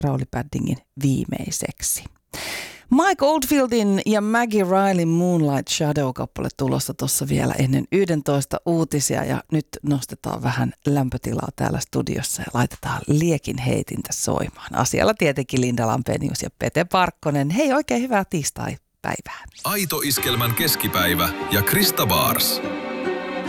Rauli Paddingin viimeiseksi. Mike Oldfieldin ja Maggie Rileyn Moonlight Shadow-kappale tulossa tuossa vielä ennen 11 uutisia ja nyt nostetaan vähän lämpötilaa täällä studiossa ja laitetaan Liekin heitintä soimaan. Asialla tietenkin Linda Lampenius ja Pete Parkkonen. Hei, oikein hyvää tiistai-päivää. Aito Iskelmän keskipäivä ja Krista Baars.